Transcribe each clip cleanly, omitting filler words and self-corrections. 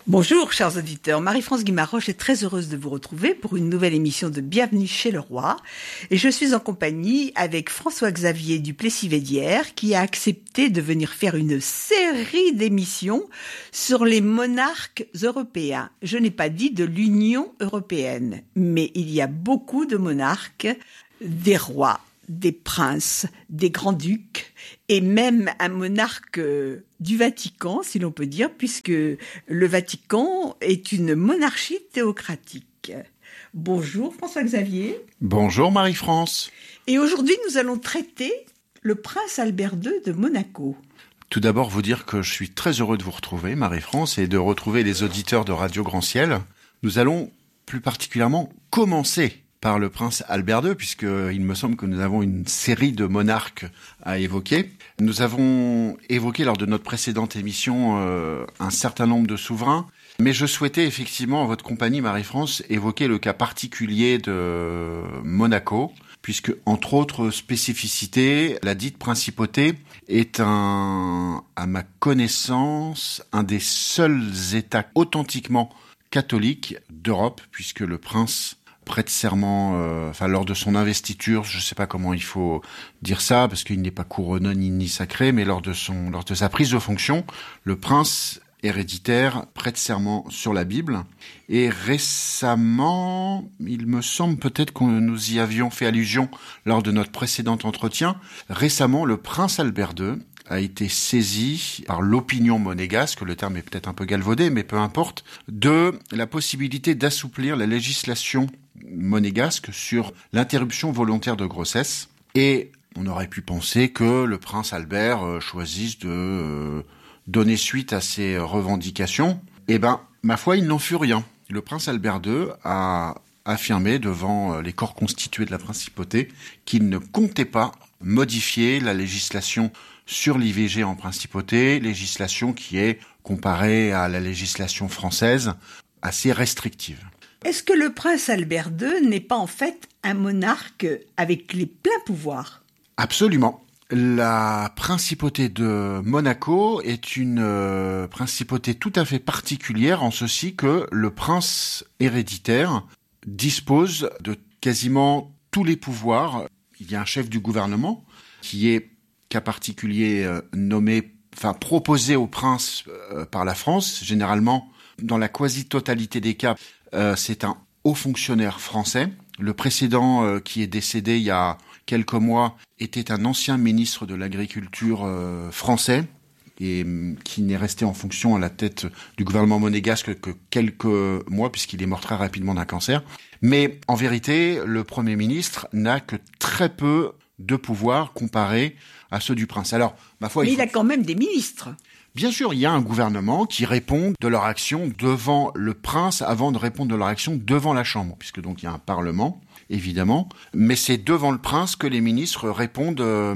Bonjour chers auditeurs, Marie-France Guimaroche est très heureuse de vous retrouver pour une nouvelle émission de Bienvenue chez le Roi. Et je suis en compagnie avec François-Xavier Duplessis-Védière qui a accepté de venir faire une série d'émissions sur les monarques européens. Je n'ai pas dit de l'Union européenne, mais il y a beaucoup de monarques, des rois, des princes, des grands-ducs et même un monarque du Vatican, si l'on peut dire, puisque le Vatican est une monarchie théocratique. Bonjour François-Xavier. Bonjour Marie-France. Et aujourd'hui, nous allons traiter le prince Albert II de Monaco. Tout d'abord, vous dire que je suis très heureux de vous retrouver, Marie-France, et de retrouver les auditeurs de Radio Grand Ciel. Nous allons plus particulièrement commencer par le prince Albert II, puisqu'il me semble que nous avons une série de monarques à évoquer. Nous avons évoqué lors de notre précédente émission un certain nombre de souverains, mais je souhaitais effectivement, en votre compagnie, Marie-France, évoquer le cas particulier de Monaco, puisque, entre autres spécificités, la dite principauté est à ma connaissance, un des seuls États authentiquement catholiques d'Europe, puisque le prince prête serment, lors de son investiture, je ne sais pas comment il faut dire ça, parce qu'il n'est pas couronné ni sacré, mais lors de sa prise de fonction, le prince héréditaire prête serment sur la Bible. Et récemment, il me semble peut-être que nous y avions fait allusion lors de notre précédent entretien, récemment, le prince Albert II a été saisi par l'opinion monégasque, le terme est peut-être un peu galvaudé, mais peu importe, de la possibilité d'assouplir la législation monégasque sur l'interruption volontaire de grossesse. Et on aurait pu penser que le prince Albert choisisse de donner suite à ces revendications. Eh ben, ma foi, il n'en fut rien. Le prince Albert II a affirmé devant les corps constitués de la principauté qu'il ne comptait pas modifier la législation sur l'IVG en principauté, législation qui est, comparée à la législation française, assez restrictive. Est-ce que le prince Albert II n'est pas en fait un monarque avec les pleins pouvoirs ? Absolument. La principauté de Monaco est une principauté tout à fait particulière en ceci que le prince héréditaire dispose de quasiment tous les pouvoirs. Il y a un chef du gouvernement qui est cas particulier proposé au prince par la France. Généralement, dans la quasi-totalité des cas, c'est un haut fonctionnaire français. Le précédent qui est décédé il y a quelques mois était un ancien ministre de l'Agriculture français et qui n'est resté en fonction à la tête du gouvernement monégasque que quelques mois puisqu'il est mort très rapidement d'un cancer. Mais en vérité, le Premier ministre n'a que très peu de pouvoir comparé à ceux du prince. Alors, ma foi, mais il a quand même des ministres. Bien sûr, il y a un gouvernement qui répond de leur action devant le prince avant de répondre de leur action devant la Chambre, puisque donc il y a un parlement, évidemment, mais c'est devant le prince que les ministres répondent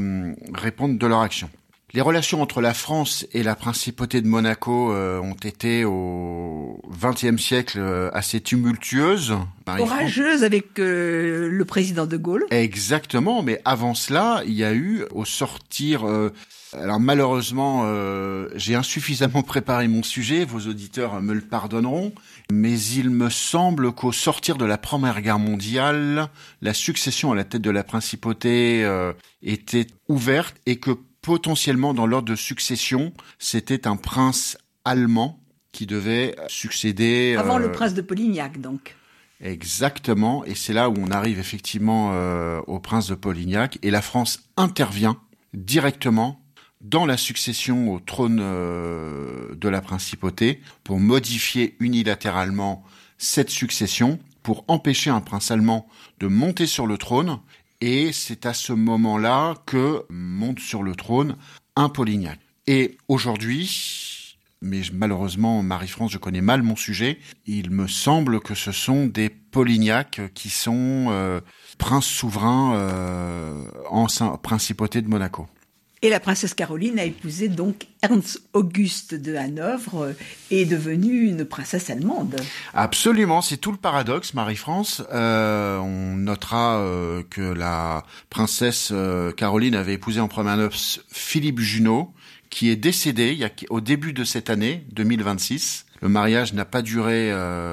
de leur action. Les relations entre la France et la principauté de Monaco ont été au XXe siècle assez tumultueuses. Orageuses avec le président de Gaulle. Exactement, mais avant cela, il y a eu, au sortir... alors malheureusement, j'ai insuffisamment préparé mon sujet, vos auditeurs me le pardonneront, mais il me semble qu'au sortir de la Première Guerre mondiale, la succession à la tête de la principauté était ouverte et que potentiellement, dans l'ordre de succession, c'était un prince allemand qui devait succéder... Avant le prince de Polignac, donc. Exactement, et c'est là où on arrive effectivement au prince de Polignac, et la France intervient directement dans la succession au trône de la principauté pour modifier unilatéralement cette succession, pour empêcher un prince allemand de monter sur le trône. Et c'est à ce moment-là que monte sur le trône un Polignac. Et aujourd'hui, mais malheureusement, Marie-France, je connais mal mon sujet, il me semble que ce sont des Polignacs qui sont princes souverains en principauté de Monaco. Et la princesse Caroline a épousé donc Ernst Auguste de Hanovre et est devenue une princesse allemande. Absolument, c'est tout le paradoxe, Marie-France. On notera que la princesse Caroline avait épousé en première noces Philippe Junot, qui est décédé au début de cette année, 2026. Le mariage n'a pas duré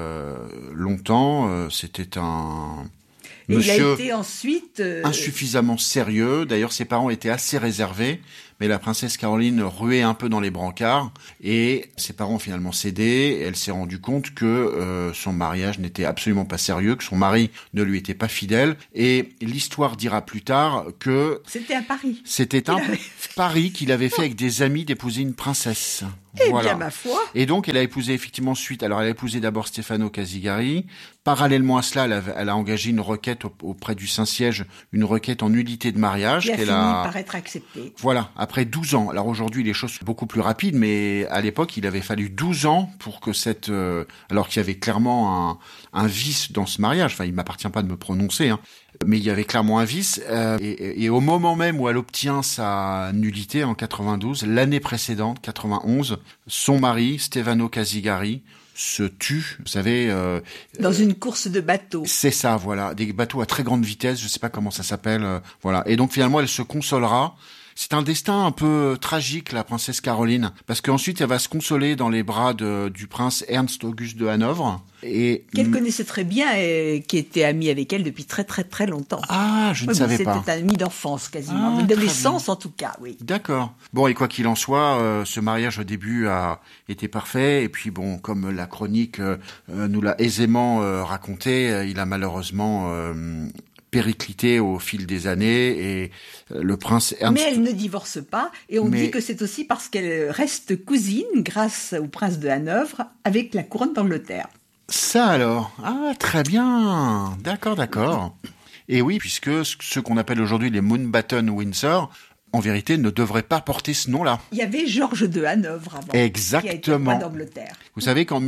longtemps. C'était un monsieur il a été ensuite insuffisamment sérieux. D'ailleurs, ses parents étaient assez réservés. Mais la princesse Caroline ruait un peu dans les brancards et ses parents ont finalement cédé. Elle s'est rendue compte que son mariage n'était absolument pas sérieux, que son mari ne lui était pas fidèle. Et l'histoire dira plus tard que c'était un pari. C'était un pari qu'il avait fait avec des amis d'épouser une princesse. Voilà. Bien, ma foi. Et donc, elle a épousé effectivement suite. Alors, elle a épousé d'abord Stefano Casigari. Parallèlement à cela, elle a engagé une requête auprès du Saint-Siège, une requête en nullité de mariage. Qui a fini par être acceptée. Voilà, après 12 ans. Alors aujourd'hui, les choses sont beaucoup plus rapides, mais à l'époque, il avait fallu 12 ans pour que alors qu'il y avait clairement un vice dans ce mariage. Enfin, il m'appartient pas de me prononcer, hein. Mais il y avait clairement un vice. Et au moment même où elle obtient sa nullité en 92, l'année précédente, 91, son mari, Stefano Casigari, se tue, vous savez... dans une course de bateaux. C'est ça, voilà. Des bateaux à très grande vitesse, je sais pas comment ça s'appelle. Voilà. Et donc finalement, elle se consolera. C'est un destin un peu tragique, la princesse Caroline, parce qu'ensuite elle va se consoler dans les bras du prince Ernst Auguste de Hanovre. Et qu'elle connaissait très bien et qui était amie avec elle depuis très très très longtemps. Ah, je ne savais pas. C'était un ami d'enfance quasiment, d'adolescence en tout cas, oui. D'accord. Bon, et quoi qu'il en soit, ce mariage au début a été parfait, et puis bon, comme la chronique nous l'a aisément raconté, il a malheureusement périclité au fil des années et le prince Ernst... Mais elle ne divorce pas et on dit que c'est aussi parce qu'elle reste cousine grâce au prince de Hanovre avec la couronne d'Angleterre. Ça alors. Ah, très bien. D'accord. Et oui, puisque ce qu'on appelle aujourd'hui les Mountbatten-Windsor, en vérité, ne devraient pas porter ce nom-là. Il y avait Georges de Hanovre avant. Exactement. Qui a été roi d'Angleterre. Vous savez qu'en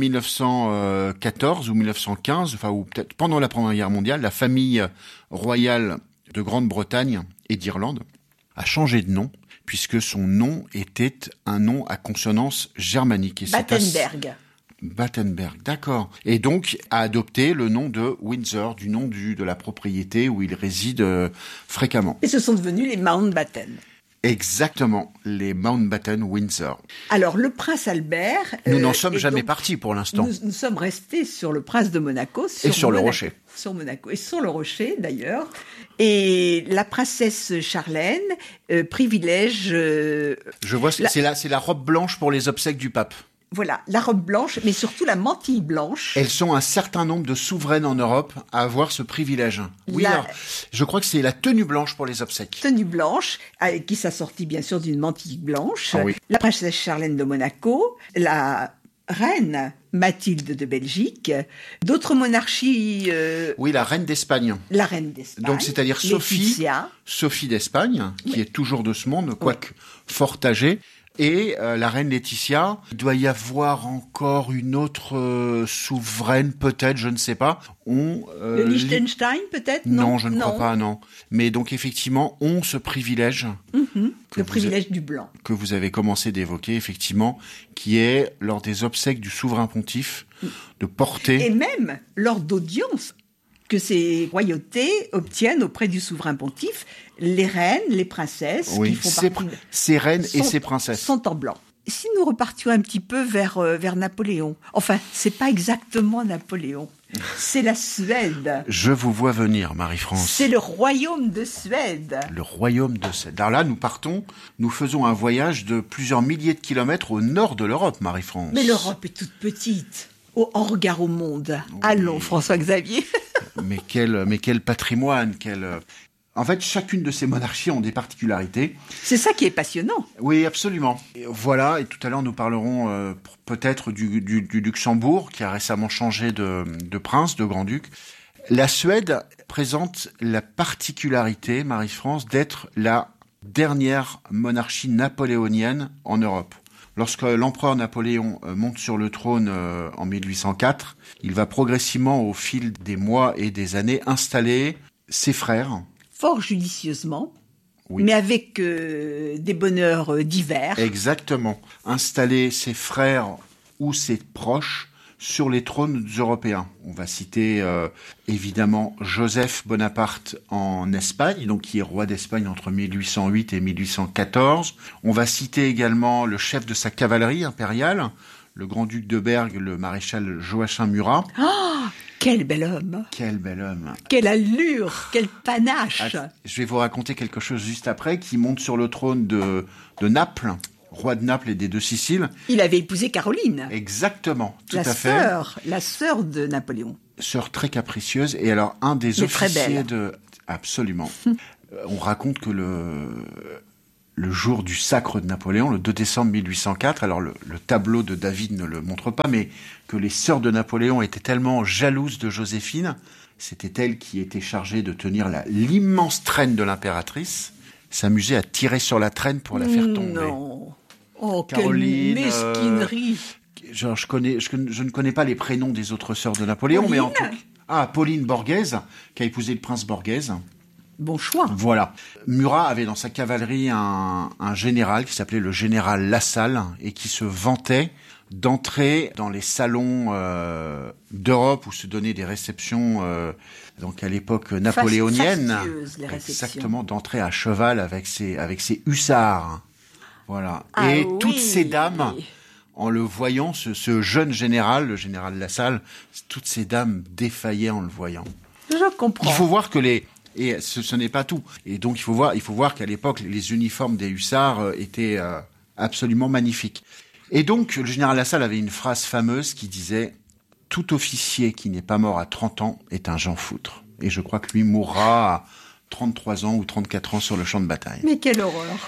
1914 ou 1915, enfin, ou peut-être pendant la Première Guerre mondiale, la famille royale de Grande-Bretagne et d'Irlande a changé de nom, puisque son nom était un nom à consonance germanique. Et Battenberg, d'accord. Et donc a adopté le nom de Windsor, du nom de la propriété où il réside fréquemment. Et ce sont devenus les Mountbatten. Exactement, les Mountbatten-Windsor. Alors, le prince Albert... Nous n'en sommes jamais partis pour l'instant. Nous sommes restés sur le prince de Monaco. Sur le Rocher. Sur Monaco. Et sur le Rocher, d'ailleurs. Et la princesse Charlène privilège... Je vois, c'est la robe blanche pour les obsèques du pape. Voilà, la robe blanche, mais surtout la mantille blanche. Elles sont un certain nombre de souveraines en Europe à avoir ce privilège. Oui, alors, je crois que c'est la tenue blanche pour les obsèques. Tenue blanche, qui s'assortit bien sûr d'une mantille blanche. Ah oui. La princesse Charlène de Monaco, la reine Mathilde de Belgique, d'autres monarchies... Oui, la reine d'Espagne. La reine d'Espagne. Donc, c'est-à-dire Sophie d'Espagne, qui est toujours de ce monde, quoique fort âgée. Et la reine Laetitia, il doit y avoir encore une autre souveraine, peut-être, je ne sais pas. Le Liechtenstein, peut-être? Non, je ne crois pas, non. Mais donc, effectivement, ont ce privilège. Le privilège du blanc. Que vous avez commencé d'évoquer, effectivement, qui est, lors des obsèques du souverain pontife, de porter... Et même lors d'audiences que ces royautés obtiennent auprès du souverain pontife, les reines, les princesses, qui font partie ces reines et ces princesses sont en blanc. Si nous repartions un petit peu vers Napoléon, enfin, c'est pas exactement Napoléon, c'est la Suède. Je vous vois venir, Marie-France. C'est le royaume de Suède. Le royaume de Suède. Alors là, nous faisons un voyage de plusieurs milliers de kilomètres au nord de l'Europe, Marie-France. Mais l'Europe est toute petite. En regard au monde. Oui. Allons, François-Xavier. mais quel patrimoine, En fait, chacune de ces monarchies ont des particularités. C'est ça qui est passionnant. Oui, absolument. Et voilà, et tout à l'heure, nous parlerons peut-être du Luxembourg, qui a récemment changé de prince, de grand-duc. La Suède présente la particularité, Marie-France, d'être la dernière monarchie napoléonienne en Europe. Lorsque l'empereur Napoléon monte sur le trône en 1804, il va progressivement, au fil des mois et des années, installer ses frères. Fort judicieusement, mais avec des bonheurs divers. Exactement. Installer ses frères ou ses proches sur les trônes européens. On va citer évidemment Joseph Bonaparte en Espagne, donc qui est roi d'Espagne entre 1808 et 1814. On va citer également le chef de sa cavalerie impériale, le grand-duc de Berg, le maréchal Joachim Murat. Oh, quel bel homme! Quel bel homme! Quelle allure! Quel panache! Je vais vous raconter quelque chose juste après, qui monte sur le trône de Naples, roi de Naples et des deux Siciles. Il avait épousé Caroline. Exactement, tout à fait. La sœur de Napoléon. Sœur très capricieuse. Et alors, un des mais officiers de... Absolument. On raconte que le jour du sacre de Napoléon, le 2 décembre 1804, alors le tableau de David ne le montre pas, mais que les sœurs de Napoléon étaient tellement jalouses de Joséphine, c'était elle qui était chargée de tenir l'immense traîne de l'impératrice, s'amusait à tirer sur la traîne pour la faire tomber. Non. Oh, Caroline, quelle mesquinerie. Je ne connais pas les prénoms des autres sœurs de Napoléon, Pauline. mais en tout cas... Pauline Borghese, qui a épousé le prince Borghese. Bon choix. Voilà. Murat avait dans sa cavalerie un général qui s'appelait le général Lassalle et qui se vantait d'entrer dans les salons d'Europe où se donnaient des réceptions, donc à l'époque napoléonienne. Fastueuses, les réceptions. Exactement, d'entrer à cheval avec ses hussards. Voilà. Ah, et oui. toutes ces dames, en le voyant, ce jeune général, le général Lassalle, toutes ces dames défaillaient en le voyant. Je comprends. Il faut voir que et ce n'est pas tout. Et donc il faut voir qu'à l'époque les uniformes des hussards étaient absolument magnifiques. Et donc le général Lassalle avait une phrase fameuse qui disait « Tout officier qui n'est pas mort à 30 ans est un Jean Foutre ». Et je crois que lui mourra à 33 ans ou 34 ans sur le champ de bataille. Mais quelle horreur!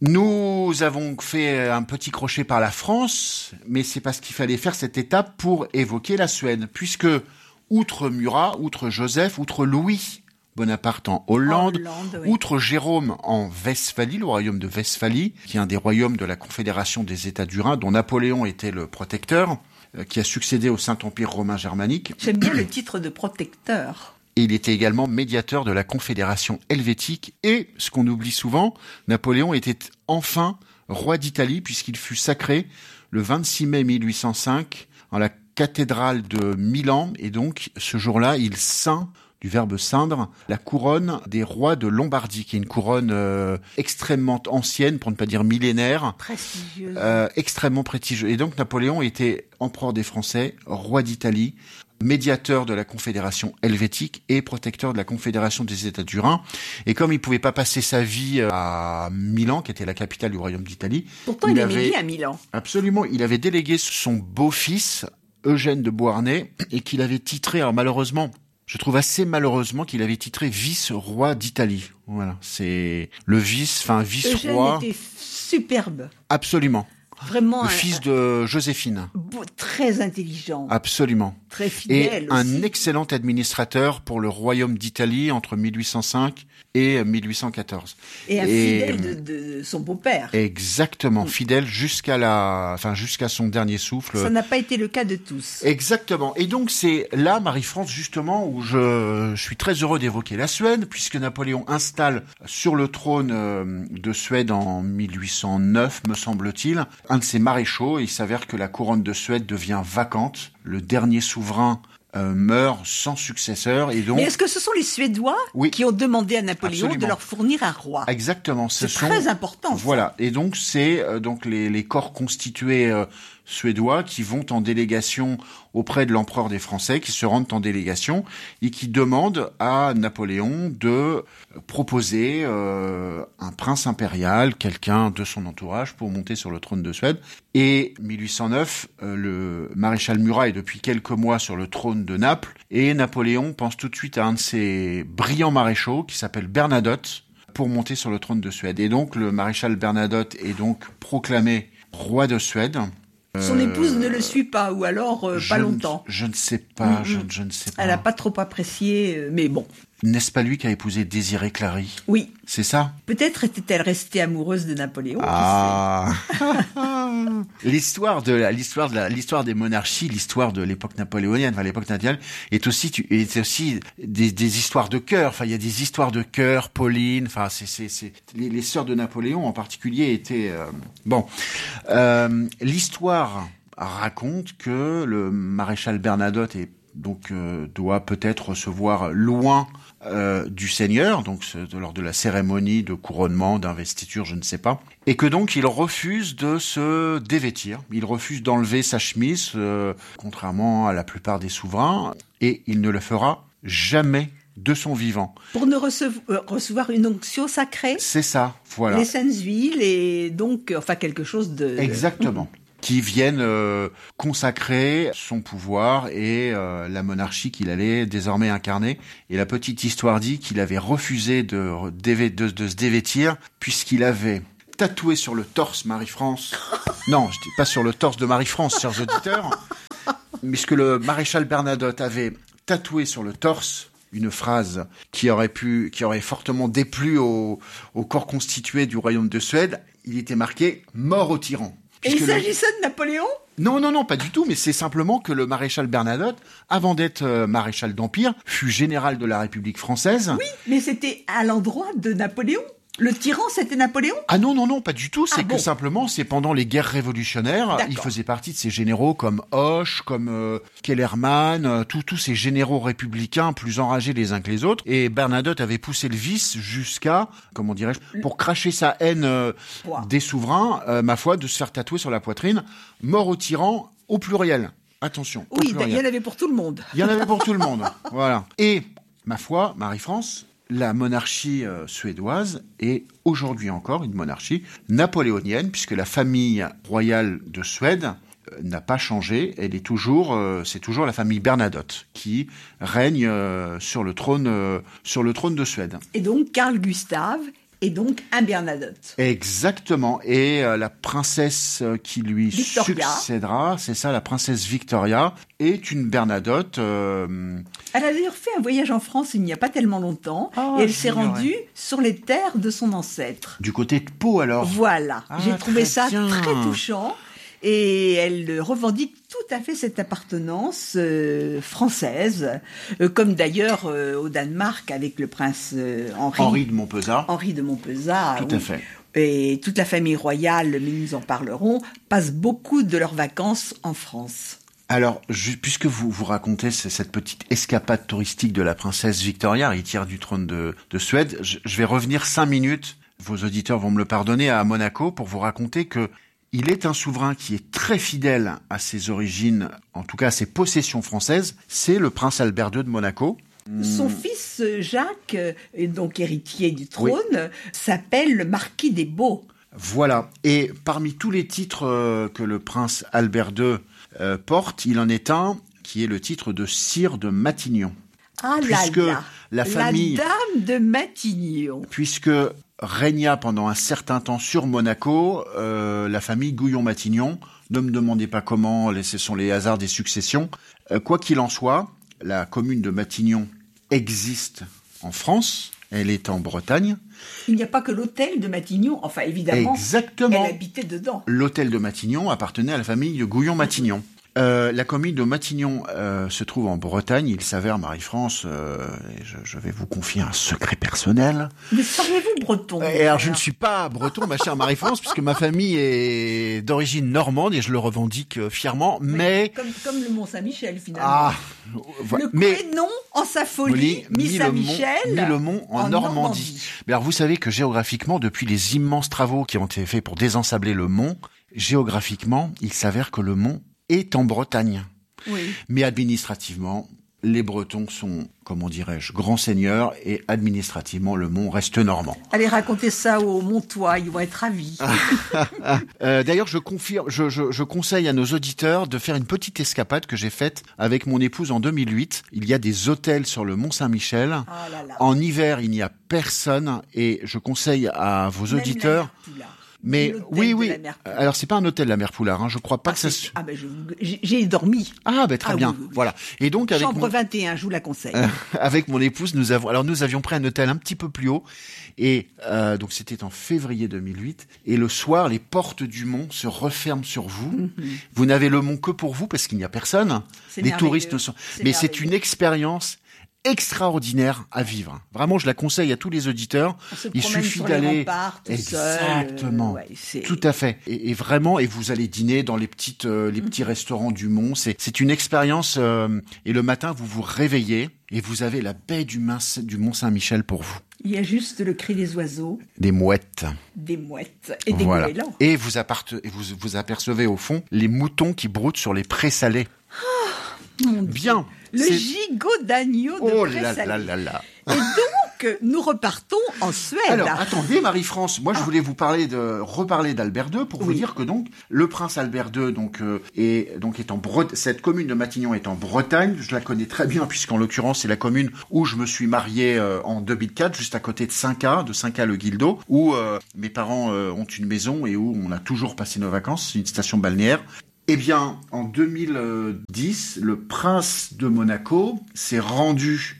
Nous avons fait un petit crochet par la France, mais c'est parce qu'il fallait faire cette étape pour évoquer la Suède, puisque outre Murat, outre Joseph, outre Louis Bonaparte en Hollande, oui. outre Jérôme en Westphalie, le royaume de Westphalie, qui est un des royaumes de la Confédération des États du Rhin, dont Napoléon était le protecteur, qui a succédé au Saint-Empire romain germanique. J'aime bien le titre de protecteur. Et il était également médiateur de la Confédération helvétique. Et, ce qu'on oublie souvent, Napoléon était enfin roi d'Italie, puisqu'il fut sacré le 26 mai 1805 en la cathédrale de Milan. Et donc, ce jour-là, il ceint, du verbe ceindre, la couronne des rois de Lombardie, qui est une couronne extrêmement ancienne, pour ne pas dire millénaire. Prestigieuse. Extrêmement prestigieuse. Et donc, Napoléon était empereur des Français, roi d'Italie, médiateur de la Confédération helvétique et protecteur de la Confédération des États du Rhin. Et comme il pouvait pas passer sa vie à Milan, qui était la capitale du royaume d'Italie... Pourtant, il aimait bien à Milan. Absolument. Il avait délégué son beau-fils, Eugène de Beauharnais, et qu'il avait titré, alors malheureusement, je trouve assez malheureusement qu'il avait titré vice-roi d'Italie. Voilà. C'est le vice-roi. Eugène était superbe. Absolument. Vraiment. Le fils de Joséphine. Très intelligent. Absolument. Très fidèle et aussi. Un excellent administrateur pour le royaume d'Italie entre 1805 et 1814. Et un fidèle de son beau-père. Exactement. Fidèle jusqu'à son dernier souffle. Ça n'a pas été le cas de tous. Exactement. Et donc c'est là, Marie-France, justement, où je suis très heureux d'évoquer la Suède, puisque Napoléon installe sur le trône de Suède en 1809, me semble-t-il, un de ses maréchaux. Il s'avère que la couronne de Suède devient vacante. Le dernier souverain meurt sans successeur. Et donc... Mais est-ce que ce sont les Suédois qui ont demandé à Napoléon de leur fournir un roi? Exactement. C'est très important. Voilà. Et donc c'est donc les corps constitués suédois qui vont en délégation auprès de l'empereur des Français, qui se rendent en délégation et qui demandent à Napoléon de proposer un prince impérial, quelqu'un de son entourage pour monter sur le trône de Suède. Et 1809, le maréchal Murat est depuis quelques mois sur le trône de Naples et Napoléon pense tout de suite à un de ses brillants maréchaux qui s'appelle Bernadotte pour monter sur le trône de Suède. Et donc le maréchal Bernadotte est donc proclamé roi de Suède. Son épouse ne le suit pas, ou alors pas longtemps. Je ne sais pas, je ne sais pas. Elle n'a pas trop apprécié, mais bon. N'est-ce pas lui qui a épousé Désirée Clary? Oui. C'est ça? Peut-être était-elle restée amoureuse de Napoléon. Ah. L'histoire des monarchies, l'histoire de l'époque napoléonienne, l'époque nationale, est aussi des histoires de cœur. Enfin, il y a des histoires de cœur. Pauline, les sœurs de Napoléon en particulier étaient bon. L'histoire raconte que le maréchal Bernadotte doit peut-être recevoir loin du seigneur, donc lors de la cérémonie de couronnement, d'investiture, je ne sais pas, et que donc il refuse de se dévêtir, il refuse d'enlever sa chemise, contrairement à la plupart des souverains, et il ne le fera jamais de son vivant. Pour ne recevoir une onction sacrée. C'est ça, voilà. Les saintes huiles et donc, quelque chose de... Exactement. Qui viennent consacrer son pouvoir et la monarchie qu'il allait désormais incarner. Et la petite histoire dit qu'il avait refusé de se dévêtir puisqu'il avait tatoué sur le torse Marie-France. Non, je dis pas sur le torse de Marie-France, chers auditeurs, puisque le maréchal Bernadotte avait tatoué sur le torse une phrase qui aurait fortement déplu au corps constitué du royaume de Suède. Il était marqué « Mort au tyran ». Et il s'agissait de Napoléon ? Non, pas du tout, mais c'est simplement que le maréchal Bernadotte, avant d'être maréchal d'Empire, fut général de la République française. Oui, mais c'était à l'endroit de Napoléon. Le tyran, c'était Napoléon ? Ah non, pas du tout. C'est que simplement, c'est pendant les guerres révolutionnaires, d'accord. Il faisait partie de ces généraux comme Hoche, comme Kellermann, tous ces généraux républicains plus enragés les uns que les autres. Et Bernadotte avait poussé le vice jusqu'à, pour cracher sa haine des souverains, ma foi, de se faire tatouer sur la poitrine « Mort au tyran » au pluriel. Attention. Oui, il y en avait pour tout le monde. Il y en avait pour tout le monde. Voilà. Et, ma foi, Marie-France, la monarchie suédoise est aujourd'hui encore une monarchie napoléonienne, puisque la famille royale de Suède n'a pas changé. Elle est c'est toujours la famille Bernadotte qui règne sur le trône de Suède. Et donc Carl Gustaf est donc un Bernadotte. Exactement. Et la princesse qui lui succédera, c'est ça, la princesse Victoria, est une Bernadotte. Elle a d'ailleurs fait un voyage en France il n'y a pas tellement longtemps, et elle s'est rendue sur les terres de son ancêtre. Du côté de Pau, alors. Voilà. J'ai trouvé ça très touchant. Et elle revendique tout à fait cette appartenance française, comme d'ailleurs au Danemark avec le prince Henri de Montpezat. Tout à fait. Et toute la famille royale, mais nous en parlerons, passe beaucoup de leurs vacances en France. Alors, puisque vous racontez cette petite escapade touristique de la princesse Victoria, héritière du trône de Suède, je vais revenir 5 minutes, vos auditeurs vont me le pardonner, à Monaco, pour vous raconter que il est un souverain qui est très fidèle à ses origines, en tout cas à ses possessions françaises. C'est le prince Albert II de Monaco. Son fils Jacques, donc héritier du trône, s'appelle le marquis des Baux. Voilà. Et parmi tous les titres que le prince Albert II porte, il en est un qui est le titre de sire de Matignon. Ah la famille, la dame de Matignon. Puisque régna pendant un certain temps sur Monaco la famille Gouillon-Matignon. Ne me demandez pas comment, ce sont les hasards des successions. Quoi qu'il en soit, la commune de Matignon existe en France, elle est en Bretagne. Il n'y a pas que l'hôtel de Matignon, enfin évidemment, exactement. Elle habitait dedans. L'hôtel de Matignon appartenait à la famille Gouillon-Matignon. La commune de Matignon se trouve en Bretagne. Il s'avère, Marie-France, je vais vous confier un secret personnel. Mais seriez-vous breton? Alors, je ne suis pas breton, ma chère Marie-France, puisque ma famille est d'origine normande et je le revendique fièrement, mais... Comme le Mont-Saint-Michel, finalement. Ah, le prénom, en sa folie, mis le Mont en Normandie. Mais alors, vous savez que géographiquement, depuis les immenses travaux qui ont été faits pour désensabler le Mont, géographiquement, il s'avère que le Mont est en Bretagne. Oui. Mais administrativement, les Bretons sont, comment dirais-je, grands seigneurs et administrativement, le Mont reste normand. Allez raconter ça aux Montois, ils vont être ravis. D'ailleurs, je conseille à nos auditeurs de faire une petite escapade que j'ai faite avec mon épouse en 2008. Il y a des hôtels sur le Mont Saint-Michel. Oh là là. En hiver, il n'y a personne et je conseille à vos auditeurs... Mais oui. Alors c'est pas un hôtel la Mère Poulard, hein. Je crois pas que ça. Ah ben j'ai dormi. Ah ben très bien. Oui. Voilà. Et donc avec chambre 21, je vous la conseille. Avec mon épouse, nous avions pris un hôtel un petit peu plus haut et donc c'était en février 2008 et le soir les portes du Mont se referment sur vous. Mm-hmm. Vous n'avez le Mont que pour vous parce qu'il n'y a personne. Les touristes ne sont. Mais c'est une expérience extraordinaire à vivre. Vraiment, je la conseille à tous les auditeurs. Il suffit d'aller exactement, tout à fait. Et vraiment, et vous allez dîner dans les petits restaurants du Mont. C'est une expérience. Et le matin, vous vous réveillez et vous avez la baie du Mont Saint-Michel pour vous. Il y a juste le cri des oiseaux. Des mouettes. Et des goélands. Et vous apercevez au fond les moutons qui broutent sur les prés salés. Bien. Le gigot d'agneau de prés salés. Oh là là là. Et donc, nous repartons en Suède. Alors, attendez, Marie-France, moi je voulais vous reparler d'Albert II pour vous dire que donc le prince Albert II cette commune de Matignon est en Bretagne. Je la connais très bien puisqu'en l'occurrence c'est la commune où je me suis marié en 2004, juste à côté de Saint-Cas-le-Guildo, où mes parents ont une maison et où on a toujours passé nos vacances. C'est une station balnéaire. Eh bien, en 2010, le prince de Monaco s'est rendu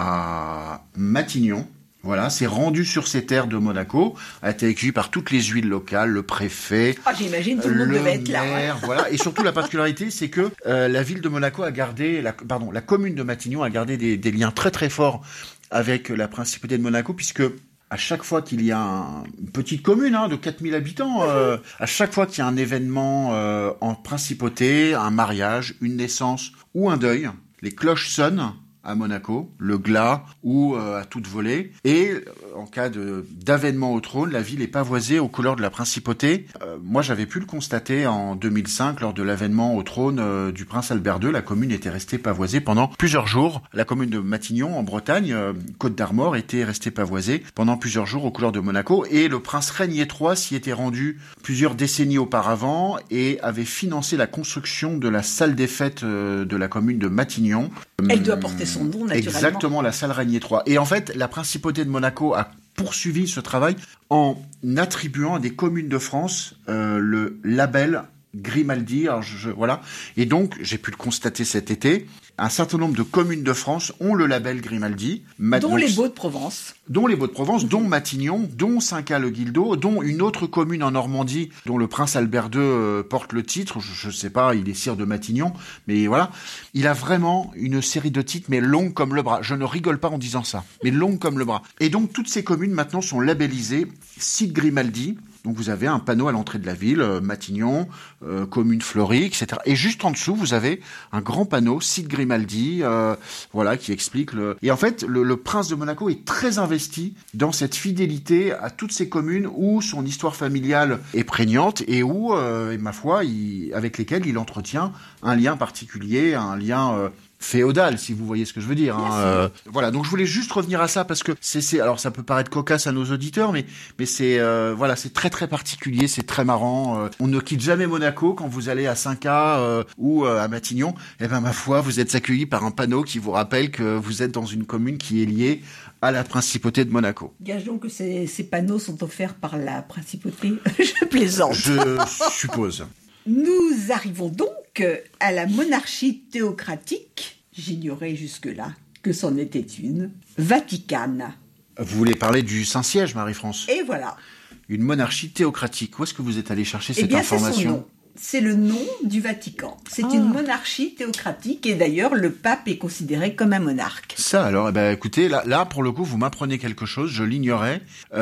à Matignon. Voilà, s'est rendu sur ces terres de Monaco, a été accueilli par toutes les huiles locales, le préfet, j'imagine tout le monde devait être là. Maire, voilà. Et surtout, la particularité, c'est que la ville de Monaco a gardé, la commune de Matignon a gardé des liens très très forts avec la principauté de Monaco, puisque à chaque fois qu'il y a une petite commune de 4000 habitants, à chaque fois qu'il y a un événement en principauté, un mariage, une naissance ou un deuil, les cloches sonnent à Monaco, le glas ou à toute volée. Et en cas d'avènement au trône, la ville est pavoisée aux couleurs de la principauté. Moi, j'avais pu le constater en 2005 lors de l'avènement au trône du prince Albert II. La commune était restée pavoisée pendant plusieurs jours. La commune de Matignon, en Bretagne, Côte d'Armor, était restée pavoisée pendant plusieurs jours aux couleurs de Monaco. Et le prince Régnier III s'y était rendu plusieurs décennies auparavant et avait financé la construction de la salle des fêtes de la commune de Matignon. Elle doit porter son nom, naturellement. Exactement, la salle Régnier III. Et en fait, la principauté de Monaco a poursuivi ce travail en attribuant à des communes de France le label Grimaldi. Alors voilà. Et donc, j'ai pu le constater cet été, un certain nombre de communes de France ont le label Grimaldi. Dont les Baux-de-Provence. Dont les Baux-de-Provence, dont Matignon, dont Saint-Cas-le-Guildo, dont une autre commune en Normandie dont le prince Albert II porte le titre. Je sais pas, il est sire de Matignon, mais voilà. Il a vraiment une série de titres, mais longue comme le bras. Je ne rigole pas en disant ça, mais longue comme le bras. Et donc, toutes ces communes maintenant sont labellisées site Grimaldi. Donc vous avez un panneau à l'entrée de la ville, Matignon, commune fleurie, etc. Et juste en dessous, vous avez un grand panneau, site Grimaldi, voilà, qui explique le... Et en fait, le prince de Monaco est très investi dans cette fidélité à toutes ces communes où son histoire familiale est prégnante et où, ma foi, avec lesquelles il entretient un lien particulier, un lien... féodal, si vous voyez ce que je veux dire. Voilà, donc je voulais juste revenir à ça parce que alors ça peut paraître cocasse à nos auditeurs, mais c'est voilà, c'est très très particulier, c'est très marrant. On ne quitte jamais Monaco quand vous allez à Saint-Cas ou à Matignon. Eh ben ma foi, vous êtes accueillis par un panneau qui vous rappelle que vous êtes dans une commune qui est liée à la principauté de Monaco. Gageons que ces panneaux sont offerts par la principauté. Je plaisante. Je suppose. Nous arrivons donc à la monarchie théocratique, j'ignorais jusque-là que c'en était une, vaticane. Vous voulez parler du Saint-Siège, Marie-France ? Et voilà. Une monarchie théocratique. Où est-ce que vous êtes allé chercher cette information ? C'est son nom. C'est le nom du Vatican. C'est une monarchie théocratique et d'ailleurs le pape est considéré comme un monarque. Ça alors, écoutez, là pour le coup vous m'apprenez quelque chose, je l'ignorais.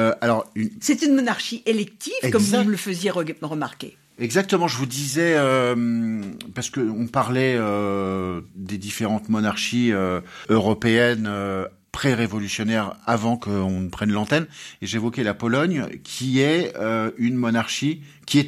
C'est une monarchie élective, comme vous me le faisiez remarquer. Exactement, je vous disais, parce que on parlait des différentes monarchies européennes pré-révolutionnaires avant qu'on prenne l'antenne, et j'évoquais la Pologne, qui était une monarchie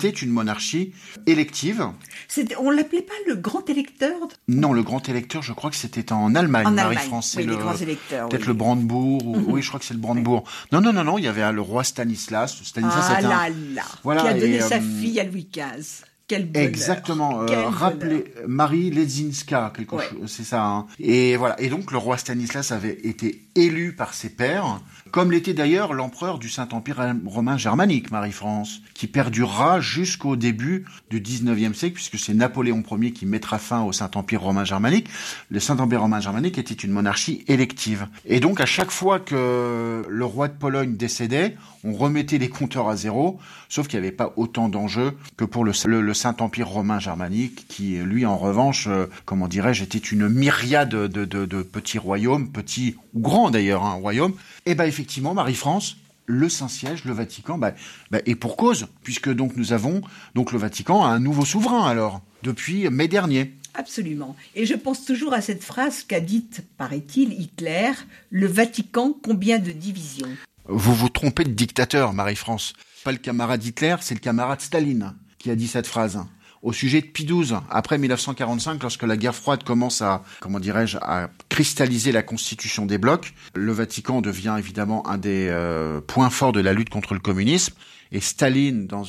élective. On l'appelait pas le grand électeur Non, le grand électeur, je crois que c'était en Allemagne, Marie-France. Oui, les grands électeurs. Peut-être le Brandebourg, oui, je crois que c'est le Brandebourg. Oui. Non, il y avait le roi Stanislas. Voilà, qui a donné sa fille à Louis XV. Quel bonheur. Exactement. Rappelez Marie Ledzinska, quelque chose, c'est ça. Hein. Et voilà. Et donc le roi Stanislas avait été élu par ses pairs, comme l'était d'ailleurs l'empereur du Saint-Empire romain germanique, Marie-France, qui perdurera jusqu'au début du 19e siècle, puisque c'est Napoléon Ier qui mettra fin au Saint-Empire romain germanique. Le Saint-Empire romain germanique était une monarchie élective. Et donc à chaque fois que le roi de Pologne décédait, on remettait les compteurs à zéro, sauf qu'il n'y avait pas autant d'enjeux que pour le le Saint-Empire romain germanique, qui, lui, en revanche, comment dirais-je, était une myriade de petits royaumes, petits ou grands d'ailleurs, royaumes. Et effectivement, Marie-France, le Saint-Siège, le Vatican, et pour cause, puisque donc nous avons donc le Vatican a un nouveau souverain alors depuis mai dernier. Absolument. Et je pense toujours à cette phrase qu'a dite, paraît-il, Hitler, le Vatican, combien de divisions ? Vous vous trompez de dictateur, Marie-France. Pas le camarade Hitler, c'est le camarade Staline qui a dit cette phrase. Au sujet de Pie XII, après 1945, lorsque la guerre froide commence à cristalliser la constitution des blocs, le Vatican devient évidemment un des points forts de la lutte contre le communisme. Et Staline, dans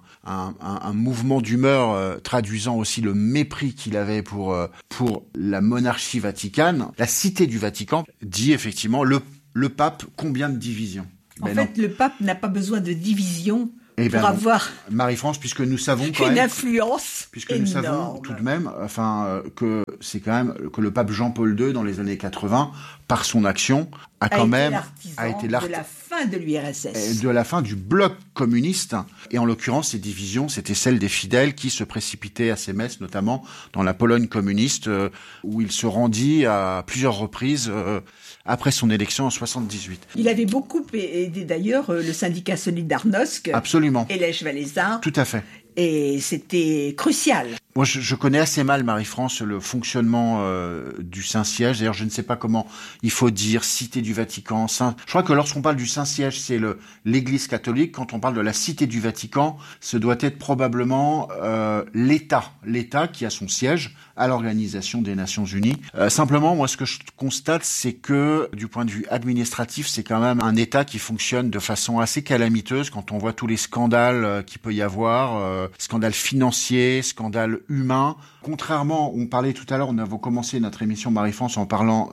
un mouvement d'humeur traduisant aussi le mépris qu'il avait pour la monarchie vaticane, la cité du Vatican, dit effectivement le pape, combien de divisions ? En fait, le pape n'a pas besoin de division pour avoir Marie-France, puisque nous savons quand une même, influence puisque énorme. Nous savons tout de même, que c'est quand même que le pape Jean-Paul II dans les années 80, par son action, a été l'artisan de la fin de l'URSS, de la fin du bloc communiste. Et en l'occurrence, ces divisions, c'était celles des fidèles qui se précipitaient à ces messes, notamment dans la Pologne communiste, où il se rendit à plusieurs reprises après son élection en 78. Il avait beaucoup aidé d'ailleurs le syndicat Solidarnosc. Absolument. Et Lech Walesa. Tout à fait. Et c'était crucial. Moi, je connais assez mal, Marie-France, le fonctionnement du Saint-Siège. D'ailleurs, je ne sais pas comment il faut dire cité du Vatican. Je crois que lorsqu'on parle du Saint-Siège, c'est l'Église catholique. Quand on parle de la cité du Vatican, ce doit être probablement l'État. L'État qui a son siège à l'Organisation des Nations Unies. Simplement, moi, ce que je constate, c'est que du point de vue administratif, c'est quand même un État qui fonctionne de façon assez calamiteuse quand on voit tous les scandales qu'il peut y avoir, scandales financiers, scandales humains. Contrairement, on parlait tout à l'heure, on avait commencé notre émission Marie-France en parlant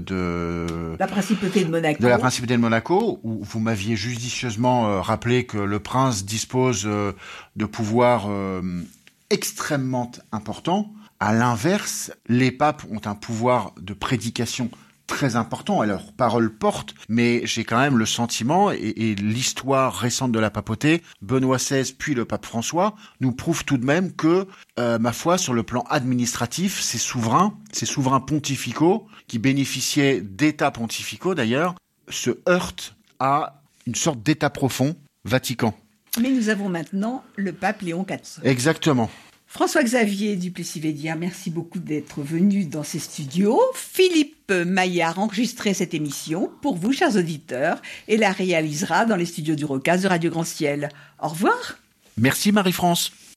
de la principauté de Monaco. De la principauté de Monaco, où vous m'aviez judicieusement rappelé que le prince dispose de pouvoirs extrêmement importants. À l'inverse, les papes ont un pouvoir de prédication très important, et leur parole porte, mais j'ai quand même le sentiment, et l'histoire récente de la papauté, Benoît XVI puis le pape François, nous prouve tout de même que, ma foi, sur le plan administratif, ces souverains pontificaux, qui bénéficiaient d'états pontificaux d'ailleurs, se heurtent à une sorte d'état profond, Vatican. Mais nous avons maintenant le pape Léon XIV. Exactement. François-Xavier Duplessis-Védière, merci beaucoup d'être venu dans ces studios. Philippe Maillard a enregistré cette émission pour vous, chers auditeurs, et la réalisera dans les studios du Rocaz de Radio Grand Ciel. Au revoir. Merci Marie-France.